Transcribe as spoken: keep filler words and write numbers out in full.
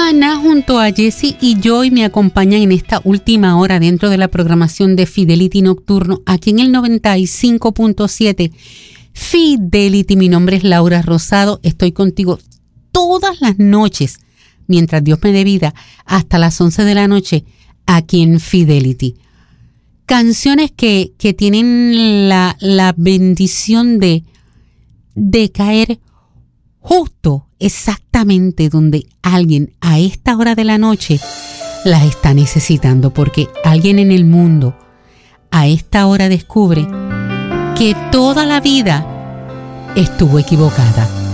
Ana junto a Jessy y Joy me acompañan en esta última hora dentro de la programación de Fidelity Nocturno aquí en el noventa y cinco punto siete Fidelity. Mi nombre es Laura Rosado, estoy contigo todas las noches mientras Dios me dé vida hasta las once de la noche aquí en Fidelity. Canciones que, que tienen la, la bendición de, de caer justo exactamente donde alguien a esta hora de la noche las está necesitando, porque alguien en el mundo a esta hora descubre que toda la vida estuvo equivocada.